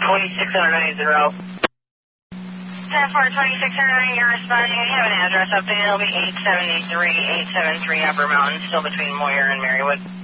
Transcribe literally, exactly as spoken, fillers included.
twenty-six oh nine zero. ten four, twenty-six oh nine, you're responding. I have an address update. It'll be eight seventy-three, eight seventy-three Upper Mountain, still between Moyer and Marywood.